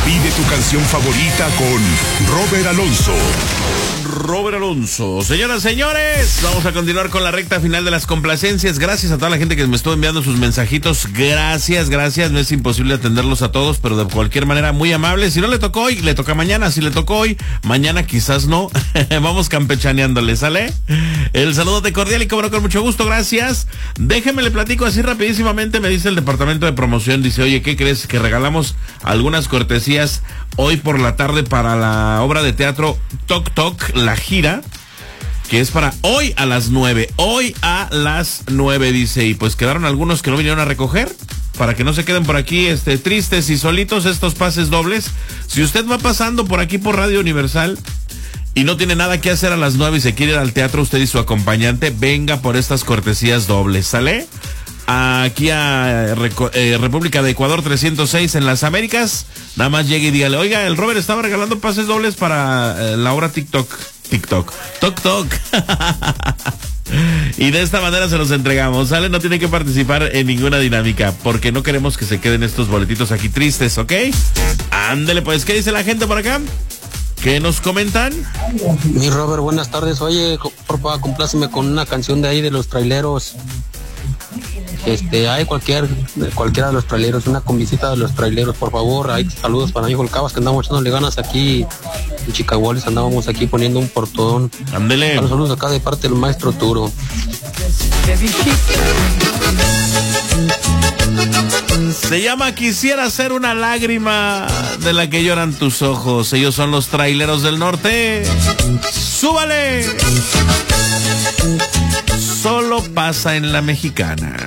Pide tu canción favorita con Robert Alonso. Robert Alonso. Señoras, señores, vamos a continuar con la recta final de las complacencias. Gracias a toda la gente que me estuvo enviando sus mensajitos. Gracias. No es imposible atenderlos a todos, pero de cualquier manera muy amables. Si no le tocó hoy, le toca mañana. Si le tocó hoy, mañana quizás no. Vamos campechaneándole, ¿sale? El saludo de cordial y como no, con mucho gusto, gracias. Déjeme le platico así rapidísimamente. Me dice el departamento de promoción, dice, oye, ¿qué crees? Que regalamos algunas cortesías hoy por la tarde para la obra de teatro Toc Toc, la gira, que es para hoy a las 9. Hoy a las 9, dice, y pues quedaron algunos que no vinieron a recoger, para que no se queden por aquí tristes y solitos estos pases dobles. Si usted va pasando por aquí por Radio Universal y no tiene nada que hacer a las 9 y se quiere ir al teatro, usted y su acompañante, venga por estas cortesías dobles, ¿sale? Aquí a República de Ecuador 306 en las Américas. Nada más llegue y dígale, oiga, el Robert estaba regalando pases dobles para la obra TikTok. Toc Toc. Y de esta manera se los entregamos, ¿sale? No tiene que participar en ninguna dinámica, porque no queremos que se queden estos boletitos aquí tristes, ¿ok? Ándele pues, ¿qué dice la gente por acá? ¿Qué nos comentan? Mi Robert, buenas tardes. Oye, por favor, compláceme con una canción de ahí de los traileros. Hay cualquiera de los traileros, una convisita de los traileros, por favor. Hay saludos para mi hijo el Cabas, que andamos echándole ganas aquí en Chicago, les andábamos aquí poniendo un portón. Ándele. Saludos acá de parte del maestro Turo. Se llama Quisiera ser una lágrima de la que lloran tus ojos. Ellos son los traileros del norte. ¡Súbale! Solo pasa en la Mexicana.